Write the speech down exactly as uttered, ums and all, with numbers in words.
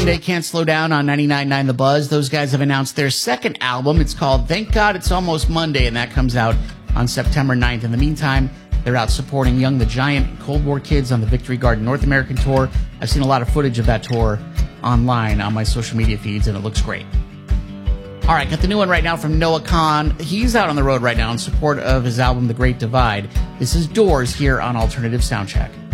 Day Can't Slow Down on ninety-nine point nine The Buzz. Those guys have announced their second album. It's called Thank God It's Almost Monday, and that comes out on September ninth. In the meantime, they're out supporting Young the Giant, Cold War Kids on the Victory Garden North American Tour. I've seen a lot of footage of that tour online on my social media feeds, and it looks great. All right, got the new one right now from Noah Kahan. He's out on the road right now in support of his album The Great Divide. This is Doors here on Alternative Soundcheck.